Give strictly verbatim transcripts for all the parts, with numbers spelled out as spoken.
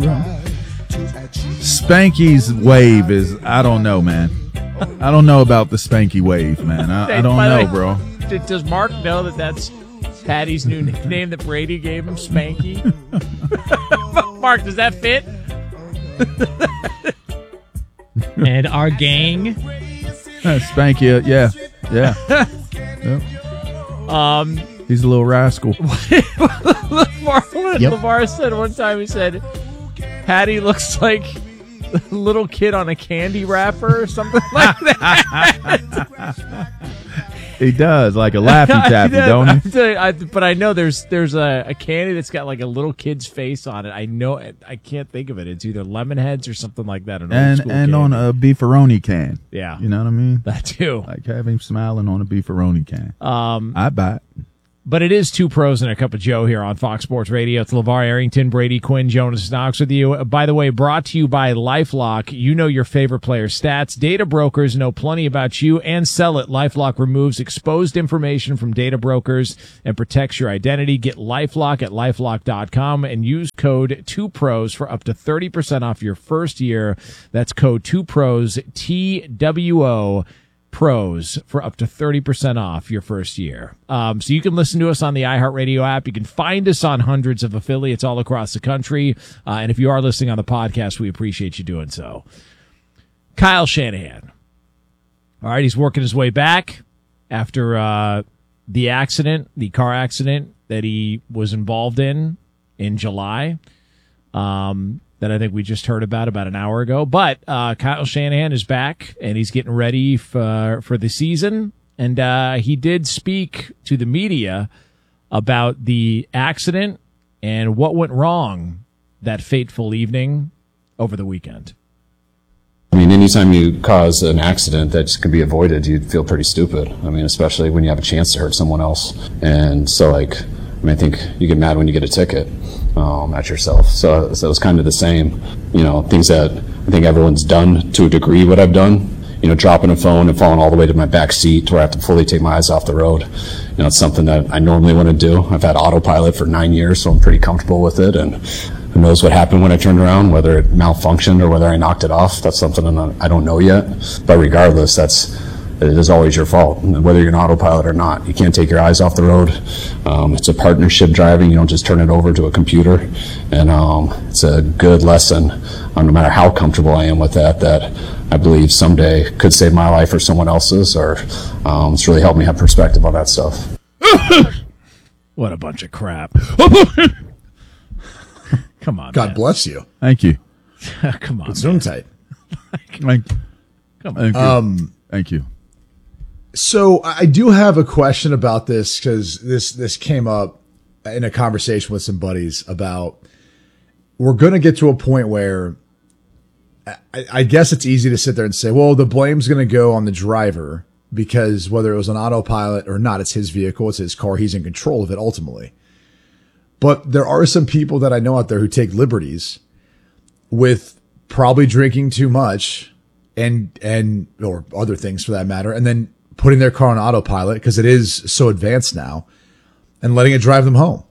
Spanky's wave is, I don't know, man. I don't know about the Spanky wave, man. I, I don't know, bro. Does Mark know that that's Patty's new nickname that Brady gave him, Spanky? Mark, does that fit? And our gang. Uh, Spanky, yeah, yeah. Yep. Um, He's a little rascal. LeVar, Yep. LeVar said one time, he said, Patty looks like a little kid on a candy wrapper or something like that. He does, like a Laffy Taffy, don't he? I, I, but I know there's there's a, a candy that's got like a little kid's face on it. I know it. I can't think of it. It's either Lemonheads or something like that. An And old school and candy. on a beefaroni can. Yeah. You know what I mean? That too. Like have him smiling on a beefaroni can. Um, I buy it. But it is Two Pros and a Cup of Joe here on Fox Sports Radio. It's LeVar Arrington, Brady Quinn, Jonas Knox with you. By the way, brought to you by LifeLock. You know your favorite player's stats. Data brokers know plenty about you and sell it. LifeLock removes exposed information from data brokers and protects your identity. Get LifeLock at LifeLock dot com and use code two pros for up to thirty percent off your first year. That's code two pros, T W O. Pros for up to thirty percent off your first year. Um, so you can listen to us on the iHeartRadio app. You can find us on hundreds of affiliates all across the country. Uh, and if you are listening on the podcast, we appreciate you doing so. Kyle Shanahan. All right, he's working his way back after uh, the accident, the car accident that he was involved in in July. Um that I think we just heard about about an hour ago. But uh, Kyle Shanahan is back, and he's getting ready for, for the season. And uh, he did speak to the media about the accident and what went wrong that fateful evening over the weekend. I mean, anytime you cause an accident that can be avoided, you'd feel pretty stupid. I mean, especially when you have a chance to hurt someone else. And so, like, I mean, I think you get mad when you get a ticket um, at yourself. So, so it was kind of the same, you know, things that I think everyone's done to a degree what I've done. You know, dropping a phone and falling all the way to my back seat to where I have to fully take my eyes off the road. You know, it's something that I normally want to do. I've had autopilot for nine years, so I'm pretty comfortable with it. And who knows what happened when I turned around, whether it malfunctioned or whether I knocked it off. That's something I don't know yet. But regardless, that's it is always your fault, whether you're an autopilot or not. You can't take your eyes off the road. Um, it's a partnership driving. You don't just turn it over to a computer. And um, it's a good lesson, um, no matter how comfortable I am with that, that I believe someday could save my life or someone else's, or um, it's really helped me have perspective on that stuff. What a bunch of crap. Come on, God man. bless you. Thank you. Come on. Zoom tight. Thank, Come on. thank you. Um, Thank you. So I do have a question about this because this this came up in a conversation with some buddies about we're going to get to a point where I, I guess it's easy to sit there and say, well, the blame's going to go on the driver because whether it was an autopilot or not, it's his vehicle, it's his car, he's in control of it ultimately. But there are some people that I know out there who take liberties with probably drinking too much and and or other things for that matter, and then putting their car on autopilot because it is so advanced now and letting it drive them home.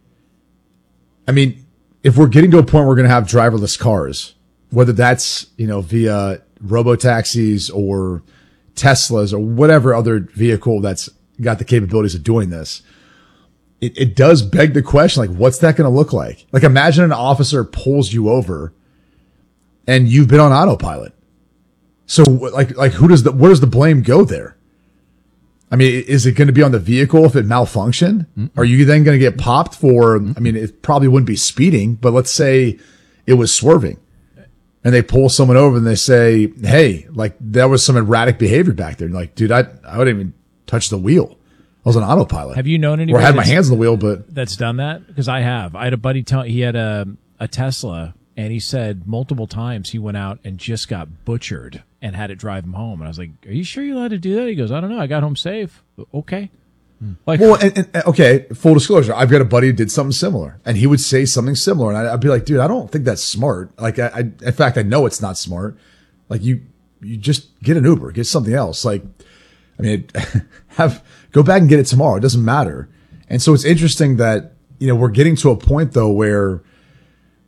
I mean, if we're getting to a point where we're going to have driverless cars, whether that's, you know, via robo-taxis or Teslas or whatever other vehicle that's got the capabilities of doing this, it, it does beg the question, like, what's that going to look like? Like, imagine an officer pulls you over and you've been on autopilot. So, like, like who does the, where does the blame go there? I mean, is it going to be on the vehicle if it malfunctioned? Mm-hmm. Are you then going to get popped for, I mean, it probably wouldn't be speeding, but let's say it was swerving and they pull someone over and they say, hey, like there was some erratic behavior back there. Like, dude, I, I wouldn't even touch the wheel. I was on autopilot. Have you known anybody or had my hands on the wheel, but that's done that? Because I have. I had a buddy tell, he had a, a Tesla and he said multiple times he went out and just got butchered and had it drive him home. And I was like, are you sure you're allowed to do that? He goes, I don't know. I got home safe. Okay. Like, well, and, and, okay, full disclosure, I've got a buddy who did something similar, and he would say something similar, and I'd be like, dude, I don't think that's smart. Like, I, I in fact, I know it's not smart. Like, you, you just get an Uber, get something else. Like, I mean, have go back and get it tomorrow. It doesn't matter. And so it's interesting that, you know, we're getting to a point though where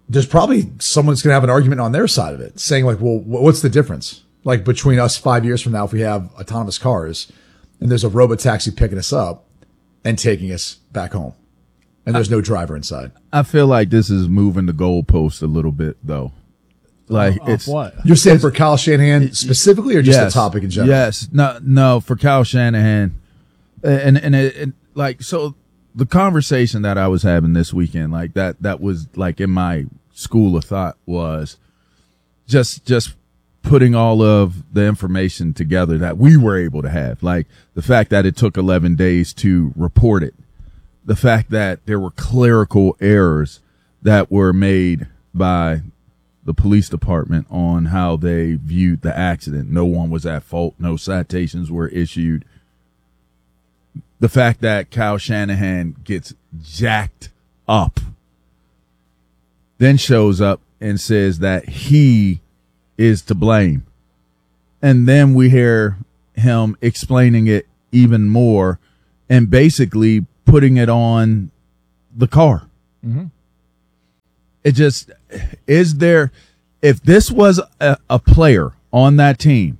there's probably someone's going to have an argument on their side of it, saying like, well, what's the difference? Like between us five years from now, if we have autonomous cars and there's a robotaxi picking us up and taking us back home and there's no driver inside. I feel like this is moving the goalpost a little bit, though. Like Off it's what? You're saying for Kyle Shanahan specifically, or just yes, the topic in general? Yes, no, no, for Kyle Shanahan, and and it, it, like so, the conversation that I was having this weekend, like that, that was like in my school of thought was just just putting all of the information together that we were able to have, like the fact that it took eleven days to report it, the fact that there were clerical errors that were made by the police department on how they viewed the accident. No one was at fault. No citations were issued. The fact that Kyle Shanahan gets jacked up, then shows up and says that he is to blame. And then we hear him explaining it even more and basically putting it on the car. Mm-hmm. It just, is there, if this was a, a player on that team,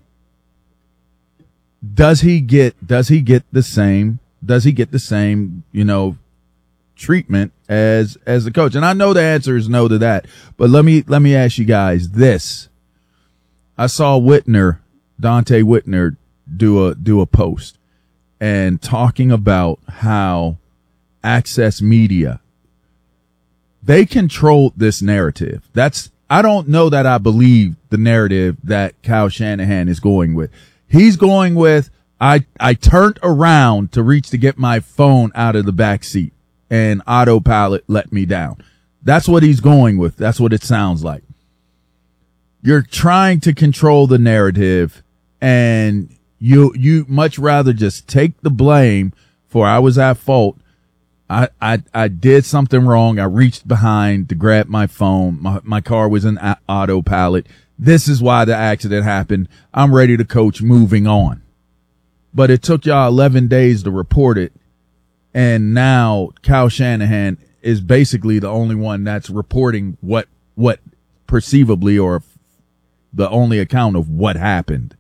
does he get, does he get the same, does he get the same, you know, treatment as, as the coach? And I know the answer is no to that, but let me, let me ask you guys this. I saw Whitner, Dante Whitner, do a, do a post and talking about how Access Media, they control this narrative. That's, I don't know that I believe the narrative that Kyle Shanahan is going with. He's going with, I, I turned around to reach to get my phone out of the back seat and autopilot let me down. That's what he's going with. That's what it sounds like. You're trying to control the narrative and you, you much rather just take the blame for I was at fault. I, I, I did something wrong. I reached behind to grab my phone. My, my car was in autopilot. This is why the accident happened. I'm ready to coach, moving on. But it took y'all eleven days to report it. And now Kyle Shanahan is basically the only one that's reporting what, what perceivably, or the only account of what happened.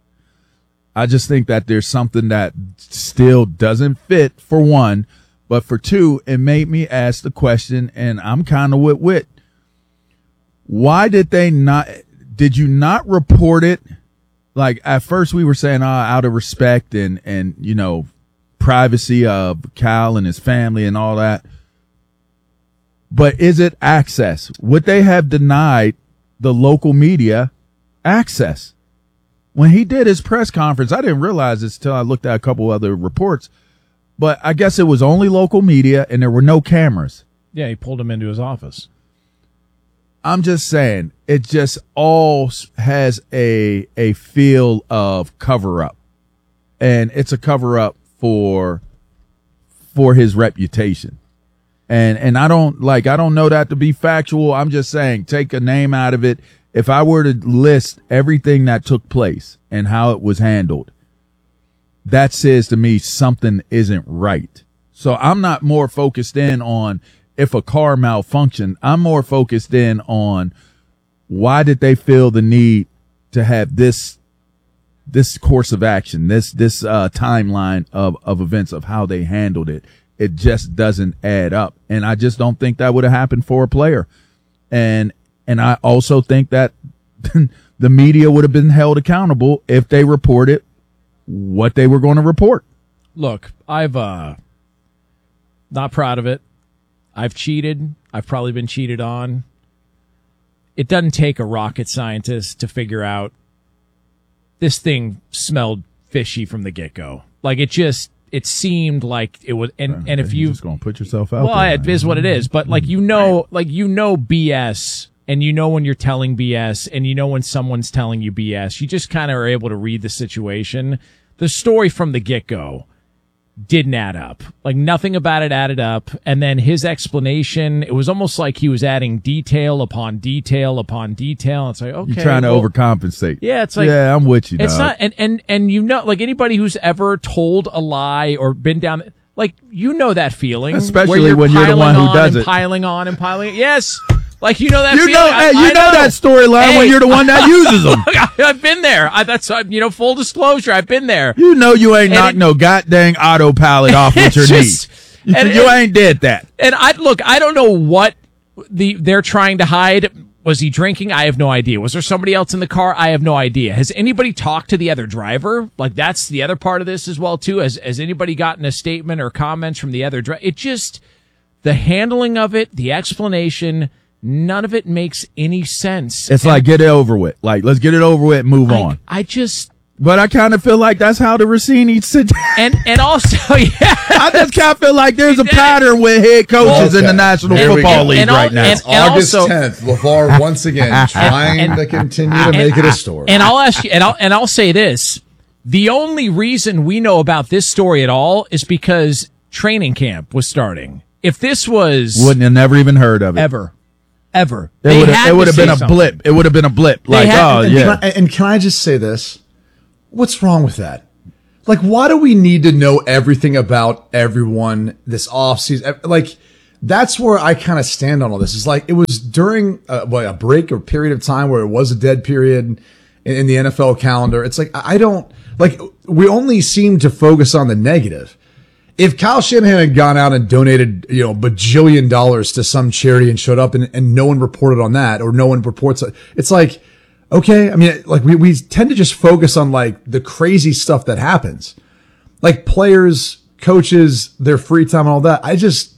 I just think that there's something that still doesn't fit, for one. But for two, it made me ask the question, and I'm kind of with Whit. Why did they not, did you not report it? Like at first we were saying, oh, out of respect and, and, you know, privacy of Kyle and his family and all that. But is it access? Would they have denied the local media access? When he did his press conference, I didn't realize this till I looked at a couple other reports. But I guess it was only local media and there were no cameras. Yeah, he pulled him into his office. I'm just saying, it just all has a a feel of cover up. And it's a cover up for for his reputation. And and I don't like I don't know that to be factual. I'm just saying, take a name out of it. If I were to list everything that took place and how it was handled, that says to me something isn't right. So I'm not more focused in on if a car malfunctioned. I'm more focused in on why did they feel the need to have this, this course of action, this, this, uh, timeline of, of events of how they handled it. It just doesn't add up. And I just don't think that would have happened for a player. And, and I also think that the media would have been held accountable if they reported what they were going to report. Look, I've uh not proud of it. I've cheated. I've probably been cheated on. It doesn't take a rocket scientist to figure out this thing smelled fishy from the get-go. Like it just it seemed like it was, and and if you just going to put yourself out well, there, it is what it is. But like you know, like you know B S. And you know when you're telling B S, and you know when someone's telling you B S. You just kind of are able to read the situation. The story from the get-go didn't add up. Like nothing about it added up. And then his explanation, it was almost like he was adding detail upon detail upon detail. It's like, okay. You're trying well, to overcompensate. Yeah, it's like, yeah, I'm with you, It's dog. not, and, and, and you know, like anybody who's ever told a lie or been down, like, you know that feeling. Especially where you're when you're the piling one who on does and it. Piling on and piling. Yes. Like, you know that You feeling? know, I, hey, you I know, know that storyline Hey. when you're the one that uses them. I've been there. I, that's, uh, you know, full disclosure. I've been there. You know you ain't And knocked it- no goddamn autopilot off with It's your just- knee. You, and- you and- ain't did that. And I look, I don't know what the they're trying to hide. Was he drinking? I have no idea. Was there somebody else in the car? I have no idea. Has anybody talked to the other driver? Like, that's the other part of this as well, too. Has, has anybody gotten a statement or comments from the other driver? It just, the handling of it, the explanation, none of it makes any sense. It's like, get it over with. Like, let's get it over with and move I, on. I just, But I kind of feel like that's how the Rossini sit. and, and also, yeah. I just kind of feel like there's a pattern with head coaches in the Okay. National Here we Football go. League And all- right now. and- August also- tenth, LeVar once again trying and- to continue to make it a story. And I'll ask you, and I'll, and I'll say this. The only reason we know about this story at all is because training camp was starting. If this was Wouldn't have never even heard of it. ever, ever, It they would had have. It to would have say been a something. blip. It would have been a blip. Like, had- oh and, yeah. can I, and can I just say this? What's wrong with that? Like, why do we need to know everything about everyone this offseason? Like, that's where I kind of stand on all this. It's like, it was during a, what, a break or period of time where it was a dead period in, in the N F L calendar. It's like, I don't, like, we only seem to focus on the negative. If Kyle Shanahan had gone out and donated, you know, bajillion dollars to some charity and showed up and, and no one reported on that, or no one reports, it's like, okay. I mean, like we, we tend to just focus on like the crazy stuff that happens, like players, coaches, their free time and all that. I just,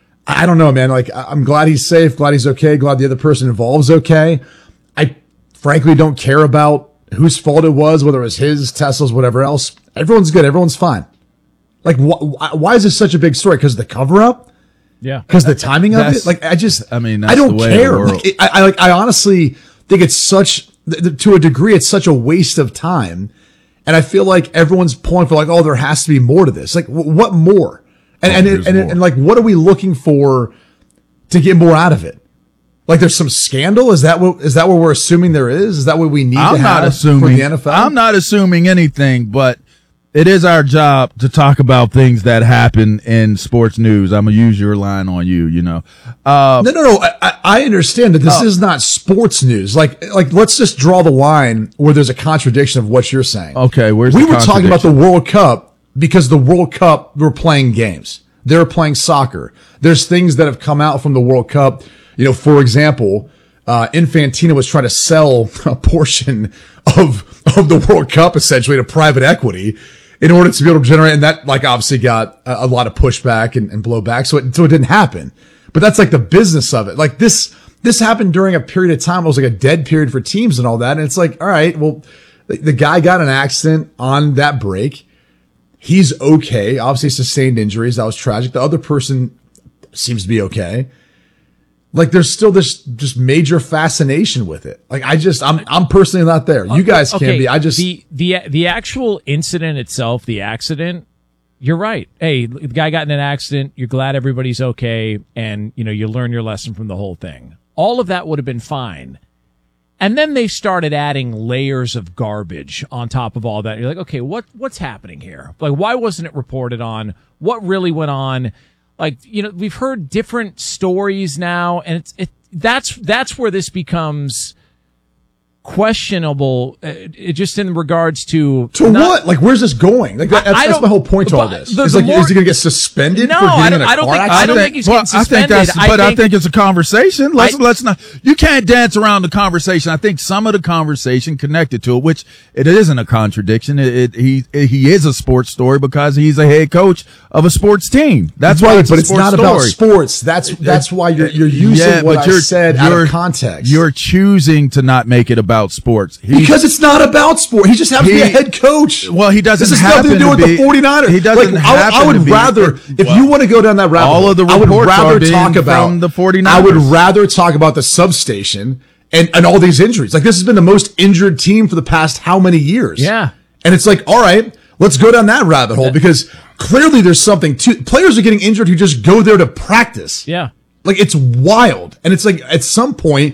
I don't know, man. Like, I'm glad he's safe, glad he's okay, glad the other person involved is okay. I frankly don't care about whose fault it was, whether it was his, Tesla's, whatever else. Everyone's good. Everyone's fine. Like, wh- why is this such a big story? Because the cover up? Yeah, Because the timing of That's- it? Like, I just, I mean, I that's don't the way of the care. world. Like, it, I, I, like, I honestly think it's such, th- th- to a degree, it's such a waste of time. And I feel like everyone's pulling for like, oh, there has to be more to this. Like, w- what more? And, Oh, and, there's it, and, it- more. and like, what are we looking for to get more out of it? Like, there's some scandal? Is that what, is that what we're assuming there is? Is that what we need I'm to not have for assuming. the N F L? I'm not assuming anything, but it is our job to talk about things that happen in sports news. I'm gonna use your line on you. You know, uh, No, no, no. I- I, I understand that this Oh. is not sports news. Like, like let's just draw the line where there's a contradiction of what you're saying. okay. Where's we the were talking about the contradiction? World Cup because the World Cup were playing games. They're playing soccer. There's things that have come out from the World Cup. You know, for example, uh, Infantino was trying to sell a portion of of the World Cup essentially to private equity in order to be able to generate, and that like obviously got a, a lot of pushback and, and blowback. So it, so it didn't happen. But that's like the business of it. Like this, this happened during a period of time. It was like a dead period for teams and all that. And it's like, all right, well, the, the guy got an accident on that break. He's okay. Obviously sustained injuries. That was tragic. The other person seems to be okay. Like there's still this just major fascination with it. Like I just, I'm, I'm personally not there. You guys can okay, be. I just, the the the actual incident itself, the accident. You're right. Hey, the guy got in an accident. You're glad everybody's okay, and you know you learn your lesson from the whole thing. All of that would have been fine. And then they started adding layers of garbage on top of all that. You're like, okay, what what's happening here? Like, why wasn't it reported on? What really went on? Like, you know, we've heard different stories now, and it's it that's that's where this becomes questionable. Uh, it, just in regards to to not- what? Like, where's this going? Like, that, that's, I that's don't- my whole point to all but this. the- It's the like, more- is he going to get suspended No, for I getting don't- in a I don't car think- accident? I don't think he's well, getting I think that's, suspended. I but I think- think it's a conversation. Let's I- let's not. You can't dance around the conversation. I think some of the conversation connected to it, which it isn't a contradiction. It, it he it, he is a sports story because he's a head coach of a sports team. That's why right, it's but a it's sports not about story. sports. That's that's why you're you're using Yeah, what but I you're- said out you're- of context. You're choosing to not make it about sports. He's- because it's not about sport. He just happens to be a He- head coach. Well, he doesn't This has nothing to happen do to with be- the 49ers. he doesn't like, I, would- I happen would to be- rather, if well, you want to go down that rabbit all hole, of the I would reports rather are being talk about from the 49ers. I would rather talk about the substation and, and all these injuries. Like, this has been the most injured team for the past how many years? Yeah. And it's like, all right, let's go down that rabbit hole because clearly there's something to, players are getting injured who just go there to practice. Yeah. Like, it's wild. And it's like, at some point,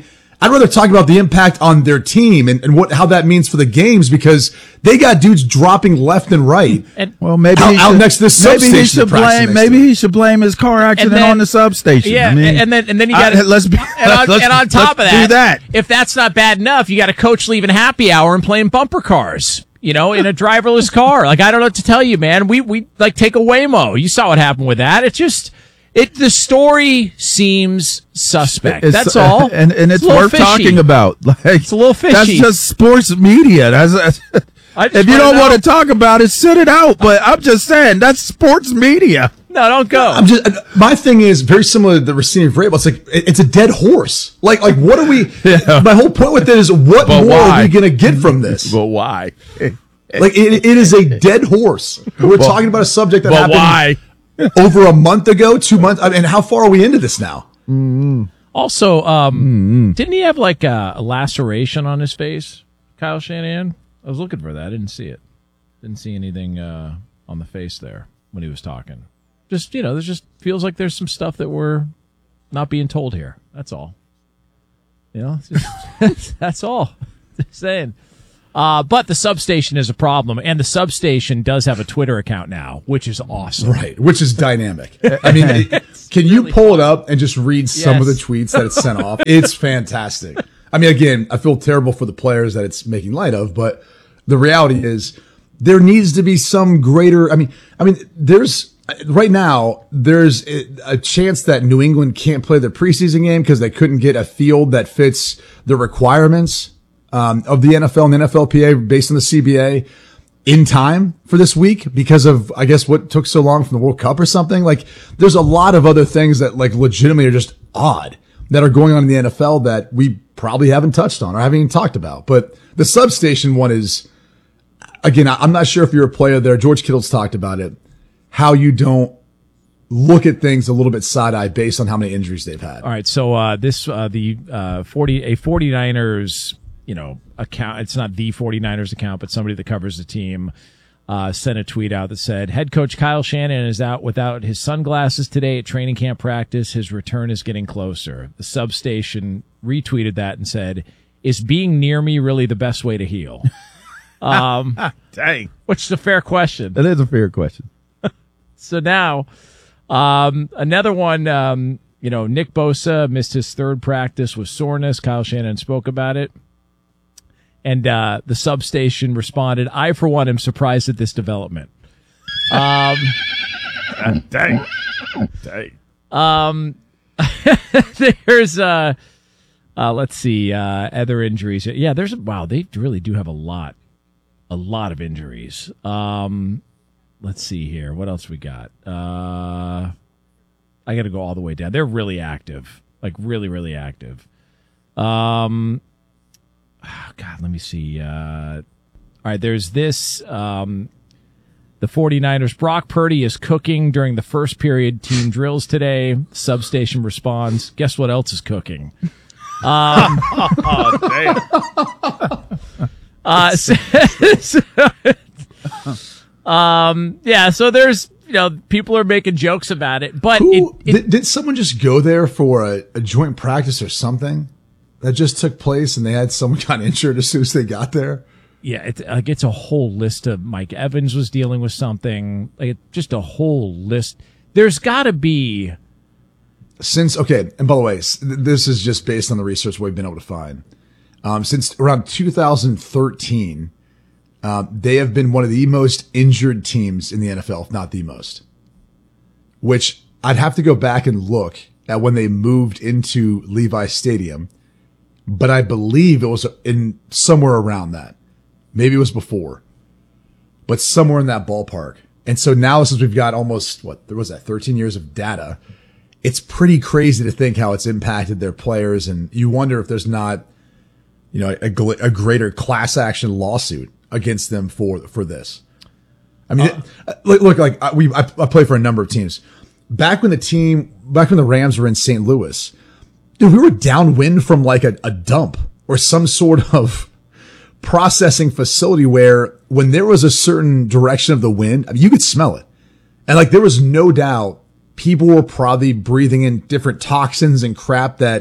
I'd rather talk about the impact on their team and, and what how that means for the games, because they got dudes dropping left and right. And well, maybe out, he out should, next to this maybe substation. he should blame. Maybe he should blame his car accident then, on the substation. Yeah, I mean, and then and then you got I, let's be, and, on, let's, and on top of let's that, do that. If that's not bad enough, you got a coach leaving happy hour and playing bumper cars. You know, in a driverless car. Like, I don't know what to tell you, man. We we like take a Waymo. You saw what happened with that. It just. It the story seems suspect. It's, that's all, and and it's, it's worth fishy. talking about. Like, it's a little fishy. That's just sports media. That's, that's if you don't want to talk about it, sit it out. But I'm just saying that's sports media. No, don't go. I'm just my thing is very similar to the Rossini Vrabel. It's like it's a dead horse. Like like what are we? yeah. My whole point with it is what but more why? are we going to get from this? But why? Like it, it is a dead horse. We're but, talking about a subject that but happened. Why? over a month ago, two months. I mean, how far are we into this now? Mm-hmm. Also, um, mm-hmm. didn't he have like a, a laceration on his face, Kyle Shanahan? I was looking for that. I didn't see it. Didn't see anything uh, on the face there when he was talking. Just, you know, there's just feels like there's some stuff that we're not being told here. That's all. You know, just, that's all. Just saying. Uh, but the substation is a problem, and the substation does have a Twitter account now, which is awesome. Right, which is dynamic. I mean, it, can you really pull fun. it up and just read some yes. of the tweets that it's sent off? It's fantastic. I mean, again, I feel terrible for the players that it's making light of, but the reality is there needs to be some greater, I mean, I mean, there's, right now, there's a chance that New England can't play their preseason game because they couldn't get a field that fits the requirements Um, of the N F L and the N F L P A based on the C B A in time for this week because of, I guess, what took so long from the World Cup or something. Like, there's a lot of other things that, like, legitimately are just odd that are going on in the N F L that we probably haven't touched on or haven't even talked about. But the substation one is, again, I'm not sure if you're a player there. George Kittle's talked about it, how you don't look at things a little bit side-eye based on how many injuries they've had. All right, so uh, this, uh, the uh, forty a 49ers you know, account, it's not the 49ers account, but somebody that covers the team, uh, sent a tweet out that said, head coach Kyle Shanahan is out without his sunglasses today at training camp practice. His return is getting closer. The substation retweeted that and said, is being near me really the best way to heal? Um, Dang. Which is a fair question. That is a fair question. So now, um, another one, um, you know, Nick Bosa missed his third practice with soreness. Kyle Shanahan spoke about it. And uh, the substation responded, I, for one, am surprised at this development. Um, Dang. Dang. Um, there's, uh, uh, let's see, uh, other injuries. Yeah, there's, wow, they really do have a lot, a lot of injuries. Um, let's see here. What else we got? Uh, I got to go all the way down. They're really active, like really, really active. Um, Oh, God, let me see. Uh, all right, there's this. Um, the 49ers, Brock Purdy is cooking during the first period team drills today. Substation responds, guess what else is cooking? Um, oh, damn. Uh, so, so, um, yeah, so there's, you know, people are making jokes about it. But Who, it, it, did, did someone just go there for a, a joint practice or something? That just took place, and they had someone got injured as soon as they got there. Yeah, it like it's a whole list of Mike Evans was dealing with something. Like just a whole list. There's got to be since okay. And by the way, this is just based on the research we've been able to find. Um, since around two thousand thirteen, um, they have been one of the most injured teams in the N F L, if not the most. Which I'd have to go back and look at when they moved into Levi Stadium. But I believe it was in somewhere around that. Maybe it was before, but somewhere in that ballpark. And so now, since we've got almost, what, there was that thirteen years of data, it's pretty crazy to think how it's impacted their players. And you wonder if there's not, you know, a, a greater class action lawsuit against them for, for this. I mean, uh, it, look, look, like I, we, I, I play for a number of teams. Back when the team, back when the Rams were in Saint Louis, dude, we were downwind from like a, a dump or some sort of processing facility where when there was a certain direction of the wind, I mean, you could smell it. And like, there was no doubt people were probably breathing in different toxins and crap that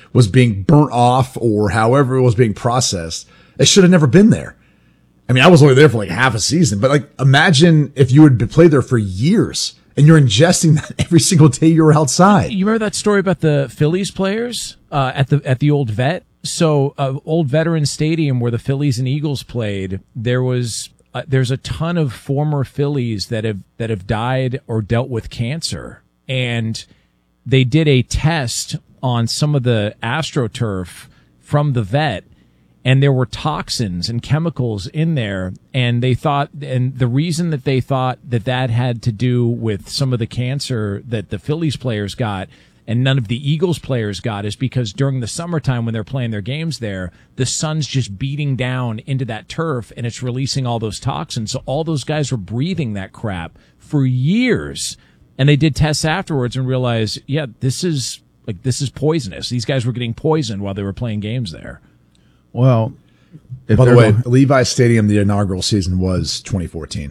was being burnt off or however it was being processed. It should have never been there. I mean, I was only there for like half a season, but like imagine if you had played there for years and you're ingesting that every single day you were outside. You remember that story about the Phillies players uh, at the at the old vet? So, uh, old Veterans Stadium where the Phillies and Eagles played, there was uh, there's a ton of former Phillies that have that have died or dealt with cancer, and they did a test on some of the AstroTurf from the vet, and there were toxins and chemicals in there, and they thought, and the reason that they thought that that had to do with some of the cancer that the Phillies players got and none of the Eagles players got is because during the summertime when they're playing their games there, the sun's just beating down into that turf and it's releasing all those toxins. So all those guys were breathing that crap for years. And they did tests afterwards and realized, yeah, this is like, this is poisonous. These guys were getting poisoned while they were playing games there. Well, if by the they're way, going- Levi Stadium, the inaugural season was twenty fourteen.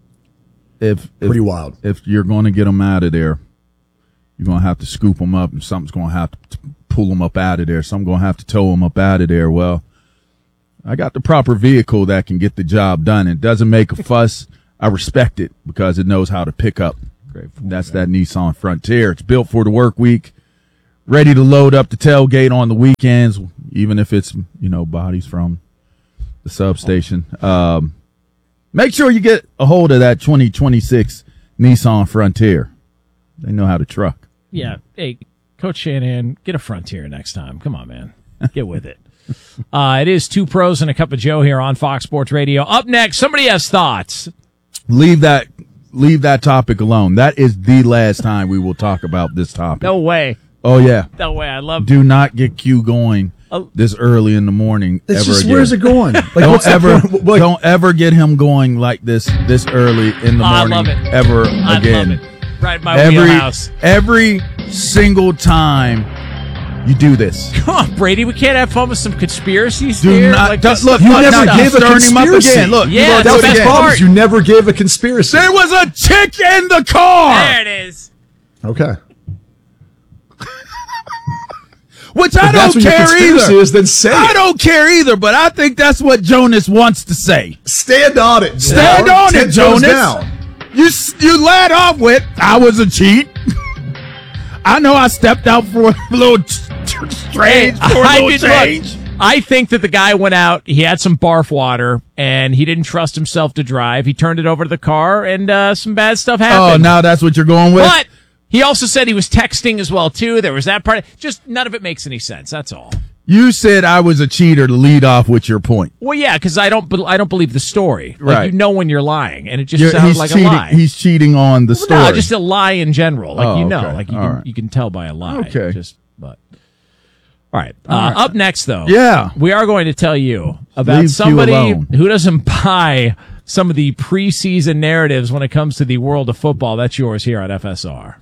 if, if Pretty wild. If you're going to get them out of there, you're going to have to scoop them up, and something's going to have to pull them up out of there. Some going to have to tow them up out of there. Well, I got the proper vehicle that can get the job done. It doesn't make a fuss. I respect it because it knows how to pick up. That's that Nissan Frontier. It's built for the work week, ready to load up the tailgate on the weekends, even if it's, you know, bodies from the substation. Um, make sure you get a hold of that twenty twenty-six Nissan Frontier. They know how to truck. Yeah. Hey, Coach Shanahan, get a Frontier next time. Come on, man. Get with it. Uh, it is Two Pros and a Cup of Joe here on Fox Sports Radio. Up next, somebody has thoughts. Leave that leave that topic alone. That is the last time we will talk about this topic. No way. Oh, yeah. No way. I love Do not get Q going Oh. this early in the morning It's ever just, again. where's it going? Like, Don't what's the ever, point? Like, don't ever get him going like this this early in the I morning love it. ever I again. love it. Right in my Every wheelhouse. every single time you do this. Come on, Brady. We can't have fun with some conspiracies Do here. not Like do- this- look. You look, never now, gave a stirring him up conspiracy. again. Look, Yeah, you gonna that's do that it was the best again. problem. part. is You never gave a conspiracy. There was a chick in the car, There it is. Okay. which I If that's don't what your care conspiracy either. is, then say I it. don't care either, but I think that's what Jonas wants to say. Stand on it. Stand Joe. on Ten it, toes Jonas. down. You s- you led off with, I was a cheat. I know I stepped out for a little t- t- strange, for a I little did change. look. I think that the guy went out, he had some barf water, and he didn't trust himself to drive. He turned it over to the car, and uh, some bad stuff Oh, happened. now that's what you're going with? But he also said he was texting as well, too. There was that part. Just none of it makes any sense. That's all. You said I was a cheater to lead off with your point. Well, yeah, because I don't, be- I don't believe the story. Like, Right. you know when you're lying, and it just You're- sounds he's like cheating, a lie. He's cheating on the story. No, just a lie in general. Like, Oh, you know, okay. like you All can, right. you can tell by a lie. Okay. Just, but. All right. Uh, Up next, though. Yeah. We are going to tell you about Leave Q somebody alone. who doesn't buy some of the preseason narratives when it comes to the world of football. That's yours here on F S R.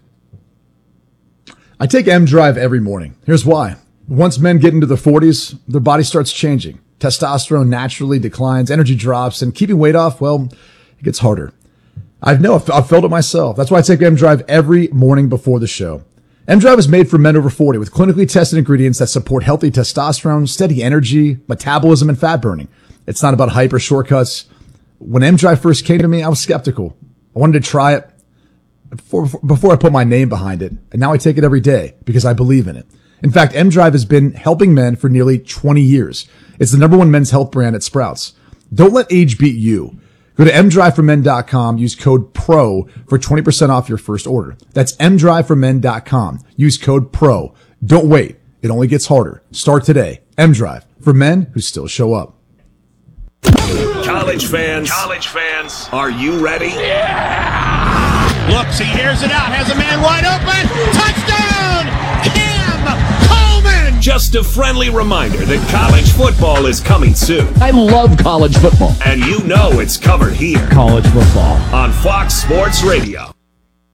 I take M Drive every morning. Here's why. Once men get into their forties, their body starts changing. Testosterone naturally declines, energy drops, and keeping weight off, well, it gets harder. I've know I've, I've felt it myself. That's why I take M Drive every morning before the show. M Drive is made for men over forty with clinically tested ingredients that support healthy testosterone, steady energy, metabolism, and fat burning. It's not about hype or shortcuts. When M Drive first came to me, I was skeptical. I wanted to try it before, before I put my name behind it. And now I take it every day because I believe in it. In fact, M Drive has been helping men for nearly twenty years. It's the number one men's health brand at Sprouts. Don't let age beat you. Go to m drive for men dot com. Use code PRO for twenty percent off your first order. That's m drive for men dot com. Use code PRO. Don't wait. It only gets harder. Start today. M-Drive for men who still show up. College fans, college fans, are you ready? Looks, he hears it out, has a man wide open. Touchdown! Cam Coleman! Just a friendly reminder that college football is coming soon. I love college football. And you know it's covered here College football. on Fox Sports Radio.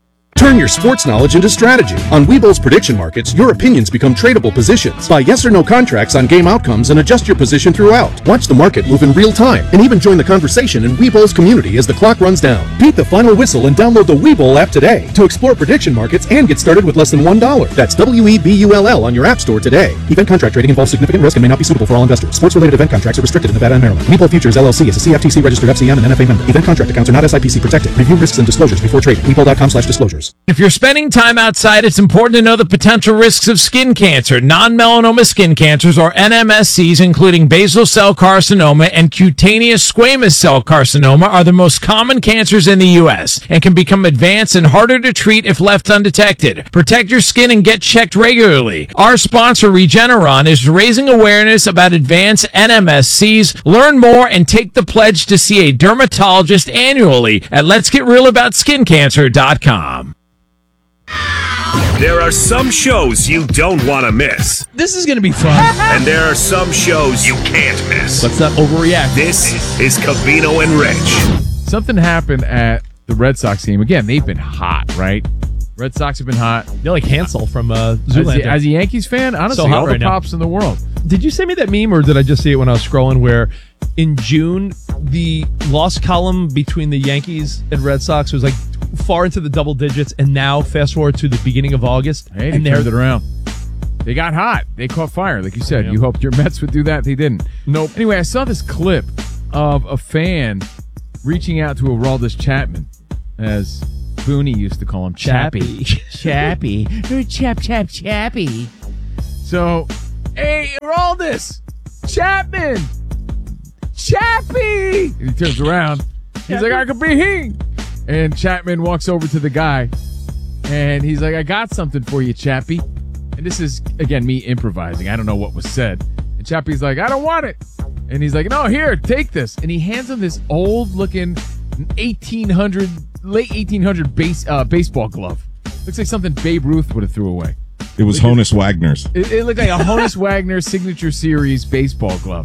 Turn your sports knowledge into strategy. On Webull's prediction markets, your opinions become tradable positions. Buy yes or no contracts on game outcomes and adjust your position throughout. Watch the market move in real time and even join the conversation in Webull's community as the clock runs down. Beat the final whistle and download the Webull app today to explore prediction markets and get started with less than one dollar. That's W E B U L L on your app store today. Event contract trading involves significant risk and may not be suitable for all investors. Sports-related event contracts are restricted in Nevada and Maryland. Webull Futures L L C is a C F T C registered F C M and N F A member. Event contract accounts are not S I P C protected. Review risks and disclosures before trading. Webull dot com slash disclosures. If you're spending time outside, it's important to know the potential risks of skin cancer. Non-melanoma skin cancers, or N M S Cs, including basal cell carcinoma and cutaneous squamous cell carcinoma, are the most common cancers in the U S and can become advanced and harder to treat if left undetected. Protect your skin and get checked regularly. Our sponsor, Regeneron, is raising awareness about advanced N M S Cs. Learn more and take the pledge to see a dermatologist annually at lets get real about skin cancer dot com. There are some shows you don't want to miss. This is going to be fun. And there are some shows you can't miss. Let's not overreact. This is Covino and Rich. Something happened at the Red Sox game. Again, they've been hot, right? Red Sox have been hot. They're like Hansel from uh, As, Zoolander. a, as a Yankees fan, honestly, So hot all right the now. pops in the world. Did you send me that meme, or did I just see it when I was scrolling, where in June, the loss column between the Yankees and Red Sox was like far into the double digits, and now fast forward to the beginning of August, Hey, they and turned they're it around. They got hot. They caught fire, like you said. Yeah. You hoped your Mets would do that. They didn't. Nope. Anyway, I saw this clip of a fan reaching out to Aroldis Chapman, as Booney used to call him, Chappie. Chappie. Chap, chap, Chappie. So, hey, Aroldis, Chapman, Chappie. And he turns around. He's like, I could be he. And Chapman walks over to the guy, and he's like, I got something for you, Chappie. And this is, again, me improvising. I don't know what was said. And Chappie's like, I don't want it. And he's like, no, here, take this. And he hands him this old-looking eighteen hundred, late eighteen hundred base, uh, baseball glove. Looks like something Babe Ruth would have threw away. It was Honus Wagner's. It, it looked like a Honus Wagner Signature Series baseball glove.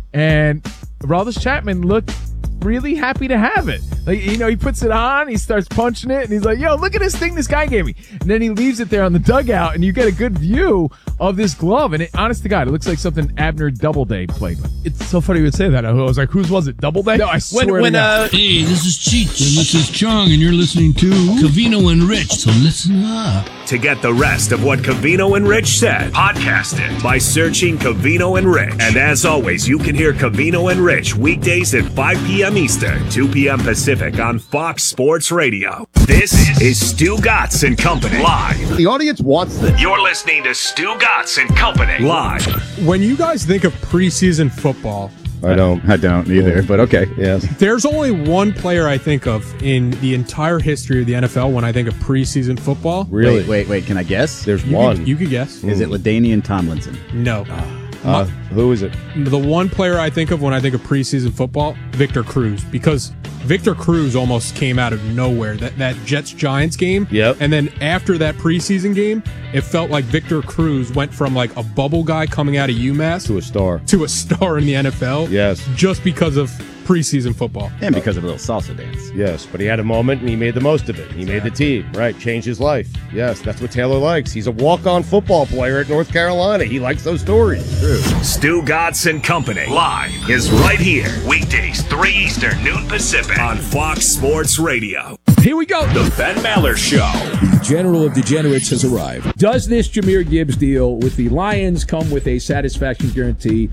And Aroldis Chapman looked really happy to have it. Like, you know, he puts it on, he starts punching it, and he's like, yo, look at this thing this guy gave me. And then he leaves it there on the dugout, and you get a good view of this glove. And it, honest to God, it looks like something Abner Doubleday played with. It's so funny you would say that. I was like, whose was it? Doubleday? No, I swear When, to when, God. uh, Hey, this is Cheech, and this is Chung, and you're listening to Covino and Rich, so listen up. To get the rest of what Covino and Rich said, podcast it by searching Covino and Rich. And as always, you can hear Covino and Rich weekdays at five p.m. Eastern, two p.m. Pacific on Fox Sports Radio. This is Stu Gatz and Company live. The audience wants this. You're listening to Stu Gatz and Company live. When you guys think of preseason football, I don't. I don't either. But okay. Yes. there's only one player I think of in the entire history of the N F L when I think of preseason football. Really? Wait, wait, wait. Can I guess? There's You one. Could, you could guess. Is it LaDainian Tomlinson? No. Uh, who is it? The one player I think of when I think of preseason football, Victor Cruz, because Victor Cruz almost came out of nowhere. That that Jets-Giants game. Yep. And then after that preseason game, it felt like Victor Cruz went from like a bubble guy coming out of UMass To a star. to a star in the N F L. Yes. Just because of preseason football. And because of a little salsa dance. Yes, but he had a moment and he made the most of it. He made the team, right? Changed his life. Yes, that's what Taylor likes. He's a walk-on football player at North Carolina. He likes those stories. True. Stu Gatz and Company live is right here. Weekdays, three Eastern, noon Pacific on Fox Sports Radio. Here we go. The Ben Maller Show. The General of Degenerates has arrived. Does this Jahmyr Gibbs deal with the Lions come with a satisfaction guarantee?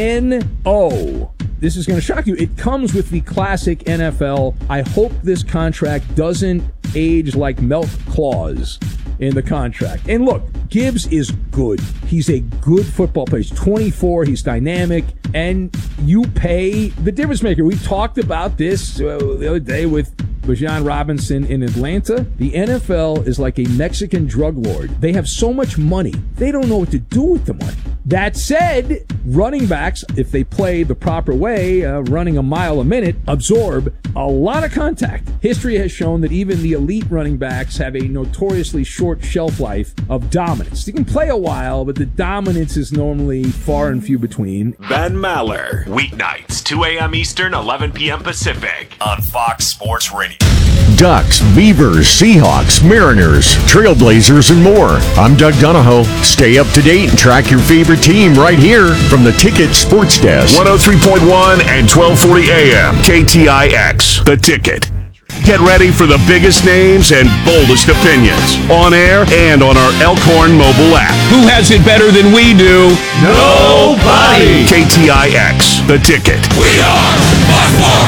N O. This is going to shock you. It comes with the classic N F L. I hope this contract doesn't age like milk clause in the contract. And look, Gibbs is good. He's a good football player. He's twenty-four. He's dynamic. And you pay the difference maker. We talked about this uh, the other day with Bijan Robinson in Atlanta. The N F L is like a Mexican drug lord. They have so much money, they don't know what to do with the money. That said, running backs, if they play the proper way, uh, running a mile a minute, absorb a lot of contact. History has shown that even the elite running backs have a notoriously short shelf life of dominance. They can play a while, but the dominance is normally far and few between. Ben Maller, weeknights, two a.m. Eastern, eleven p.m. Pacific on Fox Sports Radio. Ducks, Beavers, Seahawks, Mariners, Trailblazers, and more. I'm Doug Donahoe. Stay up to date and track your favorite team right here from the Ticket Sports Desk. one oh three point one and twelve forty A M K T I X, The Ticket. Get ready for the biggest names and boldest opinions on air and on our Elkhorn mobile app. Who has it better than we do? Nobody! K T I X, The Ticket. We are by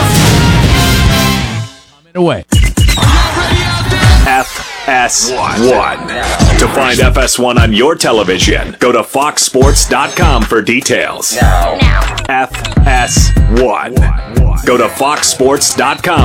far. Away. F S one. To find F S one on your television, go to fox sports dot com for details. F S one. Go to fox sports dot com